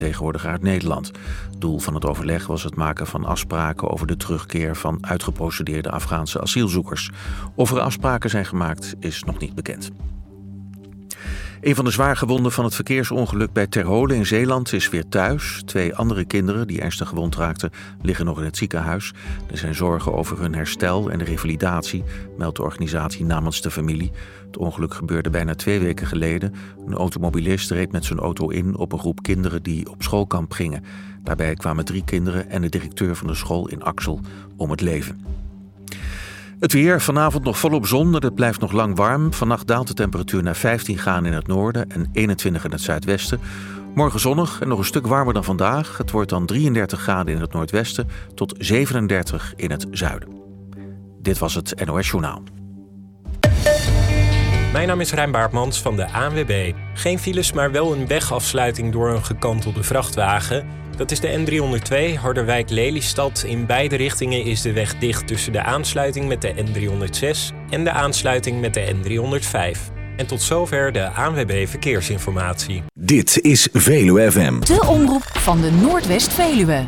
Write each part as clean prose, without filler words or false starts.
vertegenwoordiger uit Nederland. Doel van het overleg was het maken van afspraken over de terugkeer van uitgeprocedeerde Afghaanse asielzoekers. Of er afspraken zijn gemaakt is nog niet bekend. Een van de zwaargewonden van het verkeersongeluk bij Terholen in Zeeland is weer thuis. 2 andere kinderen die ernstig gewond raakten liggen nog in het ziekenhuis. Er zijn zorgen over hun herstel en de revalidatie, meldt de organisatie namens de familie. Het ongeluk gebeurde bijna 2 weken geleden. Een automobilist reed met zijn auto in op een groep kinderen die op schoolkamp gingen. Daarbij kwamen 3 kinderen en de directeur van de school in Axel om het leven. Het weer, vanavond nog volop zon, het blijft nog lang warm. Vannacht daalt de temperatuur naar 15 graden in het noorden en 21 in het zuidwesten. Morgen zonnig en nog een stuk warmer dan vandaag. Het wordt dan 33 graden in het noordwesten tot 37 in het zuiden. Dit was het NOS Journaal. Mijn naam is Rijn Baartmans van de ANWB. Geen files, maar wel een wegafsluiting door een gekantelde vrachtwagen. Dat is de N302 Harderwijk-Lelystad. In beide richtingen is de weg dicht tussen de aansluiting met de N306 en de aansluiting met de N305. En tot zover de ANWB Verkeersinformatie. Dit is Veluwe FM. De omroep van de Noordwest-Veluwe.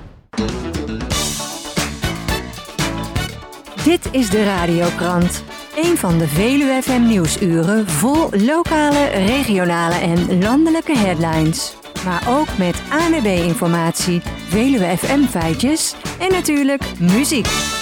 Dit is de Radiokrant. Een van de Veluwe FM nieuwsuren vol lokale, regionale en landelijke headlines. Maar ook met ANWB-informatie, Veluwe FM feitjes en natuurlijk muziek.